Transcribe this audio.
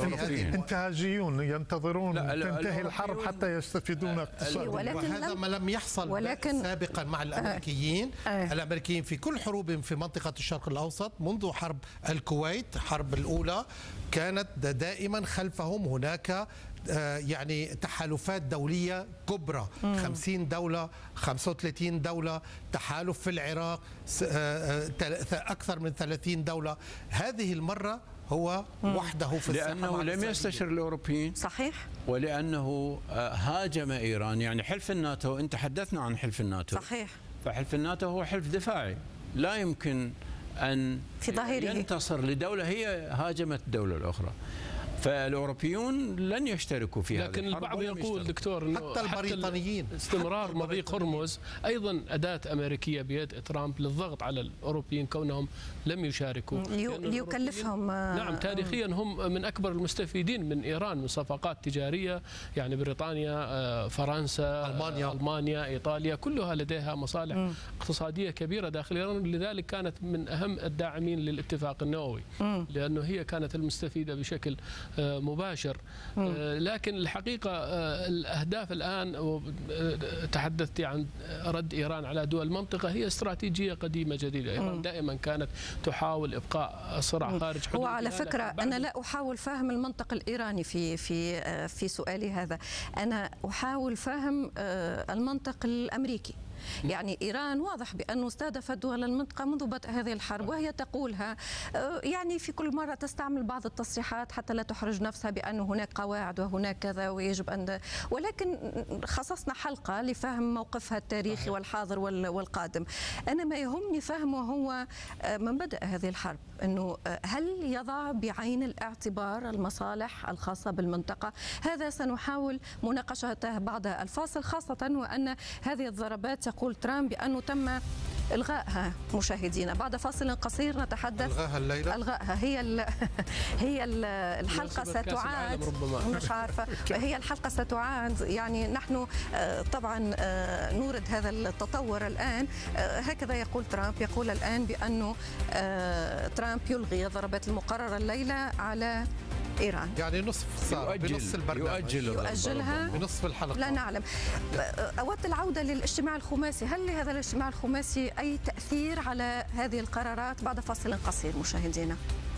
انتهاجيون ينتظرون تنتهي الحرب حتى يستفيدون اقتصاديا، وهذا ما لم يحصل سابقا مع الأمريكيين. الأمريكيين في كل حروب في منطقة الشرق الأوسط منذ حرب الكويت الحرب الأولى كانت دائما خلفهم هناك يعني تحالفات دولية كبرى، 50 دولة 35 دولة، تحالف في العراق أكثر من 30 دولة. هذه المرة هو وحده في الساحة، لأنه لم يستشر الأوروبيين. صحيح. ولأنه هاجم إيران. يعني حلف الناتو، أنت حدثنا عن حلف الناتو. صحيح. فحلف الناتو هو حلف دفاعي، لا يمكن أن في ظاهره ينتصر لدولة هي هاجمت الدولة الأخرى. فالأوروبيون لن يشتركوا في هذا. لكن البعض يقول دكتور أنه حتى البريطانيين استمرار مضيق هرمز أيضا أداة أمريكية بيد ترامب للضغط على الأوروبيين كونهم لم يشاركوا، ليكلفهم. نعم، تاريخيا هم من أكبر المستفيدين من إيران من صفقات تجارية، يعني بريطانيا، فرنسا، ألمانيا، إيطاليا، كلها لديها مصالح اقتصادية كبيرة داخل إيران. لذلك كانت من أهم الداعمين للاتفاق النووي، لأنه هي كانت المستفيدة بشكل مباشر. لكن الحقيقة الأهداف الآن، تحدثت عن رد إيران على دول المنطقة، هي استراتيجية قديمة جديدة. إيران دائما كانت تحاول إبقاء الصراع خارج حدود. وعلى فكرة أنا لا أحاول فهم المنطق الإيراني في سؤالي هذا، أنا أحاول فهم المنطق الأمريكي. يعني إيران واضح بأنه استهدفت دول المنطقة منذ بدء هذه الحرب، وهي تقولها يعني في كل مرة تستعمل بعض التصريحات حتى لا تحرج نفسها بأن هناك قواعد وهناك كذا ويجب أن، ولكن خصصنا حلقة لفهم موقفها التاريخي والحاضر والقادم. أنا ما يهمني فهمه هو من بدء هذه الحرب أنه هل يضع بعين الاعتبار المصالح الخاصة بالمنطقة؟ هذا سنحاول مناقشته بعد الفاصل، خاصة وأن هذه الضربات يقول ترامب بأنه تم إلغائها. مشاهدينا بعد فاصل قصير نتحدث. إلغائها الليلة؟ إلغائها هي الحلقة ستعاد، مش عارفة، هي الحلقة ستعاد. يعني نحن طبعا نورد هذا التطور الآن. هكذا يقول ترامب، يقول الآن بأنه ترامب يلغي الضربات المقررة الليلة على إيران، يعني نصف ساعة بنص البرنامج، يؤجلها بنصف الحلقة. لا نعلم. أود العودة للاجتماع الخماسي، هل لهذا الاجتماع الخماسي أي تأثير على هذه القرارات؟ بعد فاصل قصير مشاهدينا.